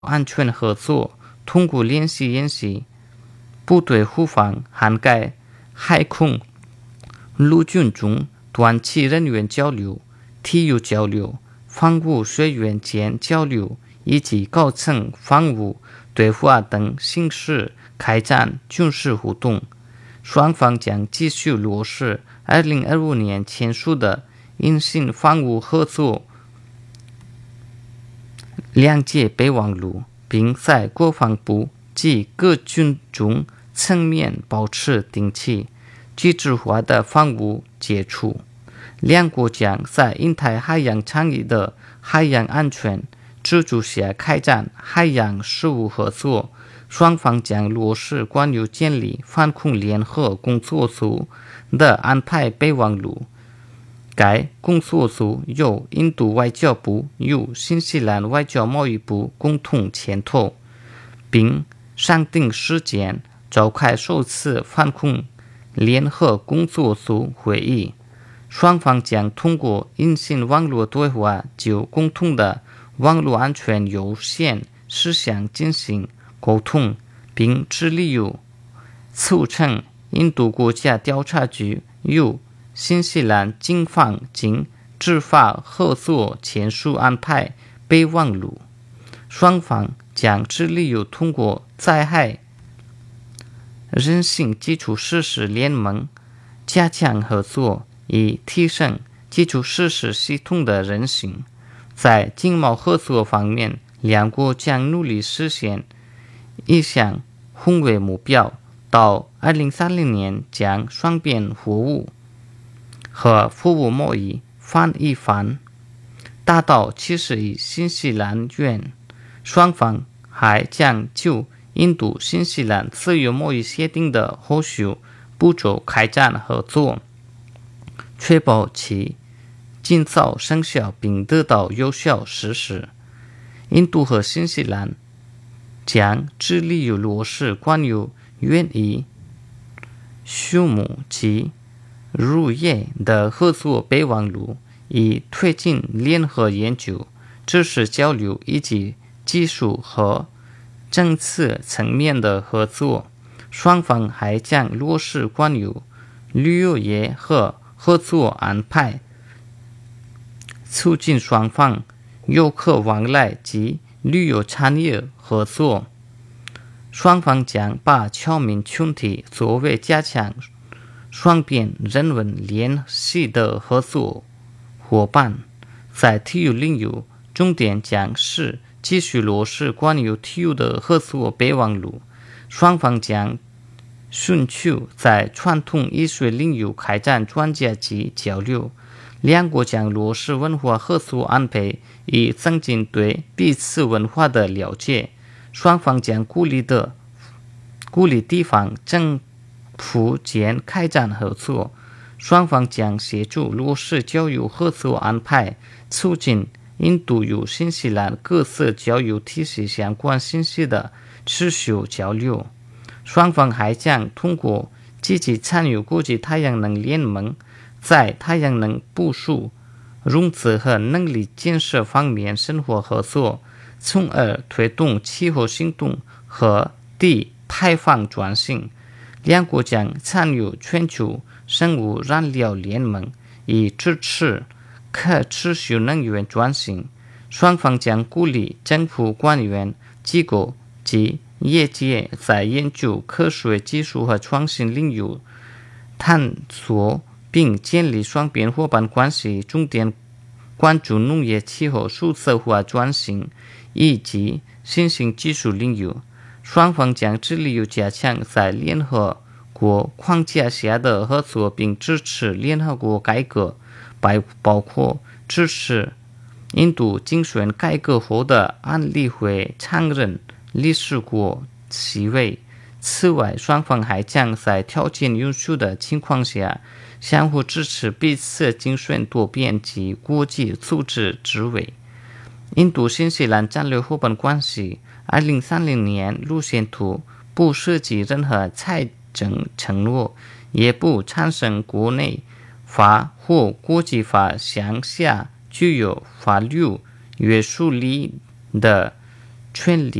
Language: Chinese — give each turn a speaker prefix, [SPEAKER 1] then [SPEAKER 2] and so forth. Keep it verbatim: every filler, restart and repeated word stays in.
[SPEAKER 1] 安全合作，通过联系演习，部队互防涵盖海空、陆军中短期人员交流、体育交流、防务学员间交流以及高层防务对话等形式开展军事活动。双方将继续落实二零二五年签署的应信防务合作谅解备忘录，并在国防部及各军种层面保持定期、机制化的防务接触。两国将在印太海洋倡议的海洋安全支柱下开展海洋事务合作。双方将落实关于建立反恐联合工作组的安排备忘录。该工作组由印度外交部与新西兰外交贸易部共同牵头，并商定时间召开首次反恐联合工作组会议。双方将通过应信网络对话，就共同的网络安全优先事项进行沟通，并致力于促成印度国家调查局与新西兰警方经执法合作签署安排备忘录。双方将致力于通过在海人性基础设施联盟加强合作，以提升基础设施系统的韧性。在经贸合作方面，两国将努力实现一项宏伟目标，到二零三零年将双边货物和服务贸易翻一番，达到七十亿新西兰元。双方还将就印度新西兰自由贸易协定的后续步骤开展合作，确保其尽早生效并得到有效实施。印度和新西兰将致力于落实关于园艺、畜牧及乳业的合作备忘录，以推进联合研究、知识交流以及技术和政策层面的合作。双方还将落实关于旅游业和合作安排，促进双方游客往来及旅游产业合作。双方将把侨民群体作为加强双边人文联系的合作伙伴。在体育领域，重点将是继续落实关于体育的合作备忘录。双方将寻求在传统艺术领域开展专家级交流。两国将落实文化合作安排，以增进对彼此文化的了解。双方将鼓励的鼓励地方政府间开展合作。双方将协助落实教育合作安排，促进印度与新西兰各色教育体系相关信息的持续交流。双方还将通过积极参与国际太阳能联盟，在太阳能部署、融资和能力建设方面深化合作，从而推动气候行动和低排放转型。两国将参与全球生物燃料联盟，以支持可持续能源转型。双方将鼓励政府官员、机构及业界在研究科学技术和创新领域探索，并建立双边伙伴关系，重点关注农业、气候、数字化转型以及新兴技术领域。双方将致力于加强在联合国框架下的合作，并支持联合国改革，包括支持印度竞选改革后的安理会常任理事国席位。此外，双方还将在条件允许的情况下，相互支持彼此竞选多边及国际组织职位。印度新西兰战略伙伴关系二零三零年路线图不涉及任何财政承诺，也不产生国内法或国际法项下具有法律约束力的全力